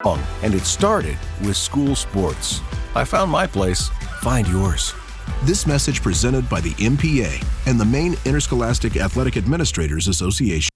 And it started with school sports. I found my place. Find yours. This message presented by the MPA and the Maine Interscholastic Athletic Administrators Association.